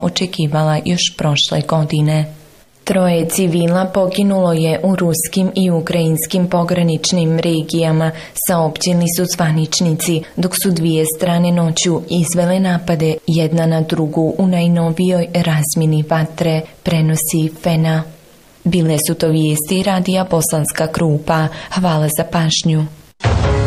očekivala još prošle godine. 3 civila poginulo je u ruskim i ukrajinskim pograničnim regijama, saopćili su zvaničnici, dok su 2 strane noću izvele napade jedna na drugu u najnovijoj razmjeni vatre, prenosi FENA. Bile su to vijesti radija Bosanska Krupa. Hvala za pažnju.